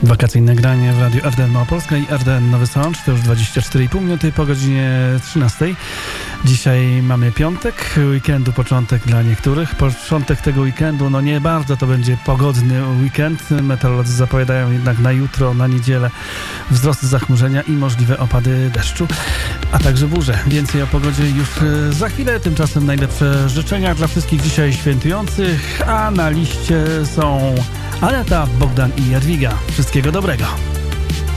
Wakacyjne granie w Radiu RDN Małopolska i RDN Nowy Sącz. To już 24,5 minuty po godzinie 13. Dzisiaj mamy piątek, weekendu początek dla niektórych. Początek tego weekendu, no nie bardzo to będzie pogodny weekend. Meteorolodzy zapowiadają jednak na jutro, na niedzielę wzrost zachmurzenia i możliwe opady deszczu, a także burze. Więcej o pogodzie już za chwilę. Tymczasem najlepsze życzenia dla wszystkich dzisiaj świętujących, a na liście są Aneta, Bogdan i Jadwiga. Wszystkiego dobrego.